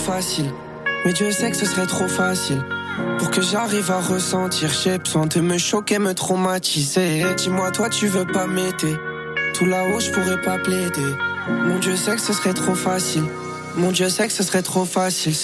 facile. Mais Dieu sait que ce serait trop facile. Pour que j'arrive à ressentir, j'ai besoin de me choquer, me traumatiser. Dis-moi, toi tu veux pas m'aider. Tout là-haut je pourrais pas plaider. Mon Dieu sait que ce serait trop facile. Mon Dieu sait que ce serait trop facile.